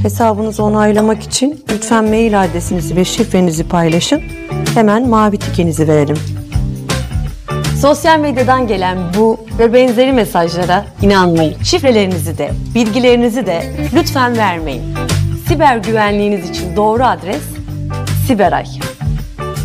Hesabınızı onaylamak için lütfen mail adresinizi ve şifrenizi paylaşın. Hemen mavi tikinizi verelim. Sosyal medyadan gelen bu ve benzeri mesajlara inanmayın. Şifrelerinizi de, bilgilerinizi de lütfen vermeyin. Siber güvenliğiniz için doğru adres Siberay.